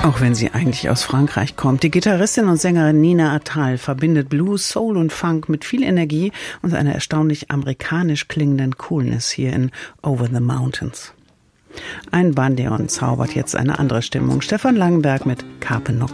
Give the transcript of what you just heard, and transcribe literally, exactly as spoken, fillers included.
Auch wenn sie eigentlich aus Frankreich kommt. Die Gitarristin und Sängerin Nina Attal verbindet Blues, Soul und Funk mit viel Energie und einer erstaunlich amerikanisch klingenden Coolness hier in Over the Mountains. Ein Bandeon zaubert jetzt eine andere Stimmung. Stefan Langenberg mit Carpe Noctem.